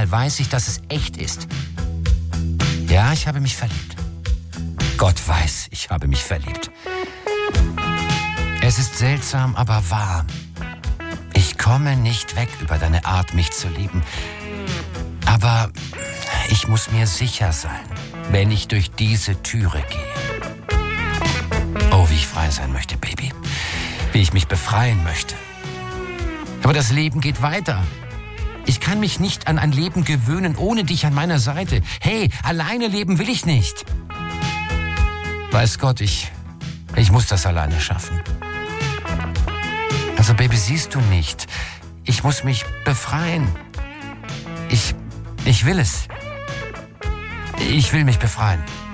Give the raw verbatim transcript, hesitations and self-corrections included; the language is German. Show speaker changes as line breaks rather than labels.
Mal weiß ich, dass es echt ist. Ja, ich habe mich verliebt. Gott weiß, ich habe mich verliebt. Es ist seltsam, aber wahr. Ich komme nicht weg über deine Art, mich zu lieben. Aber ich muss mir sicher sein, wenn ich durch diese Türe gehe. Oh, wie ich frei sein möchte, Baby. Wie ich mich befreien möchte. Aber das Leben geht weiter. Ich kann mich nicht an ein Leben gewöhnen, ohne dich an meiner Seite. Hey, alleine leben will ich nicht. Weiß Gott, ich, ich muss das alleine schaffen. Also, Baby, siehst du nicht? Ich muss mich befreien. Ich, ich will es. Ich will mich befreien.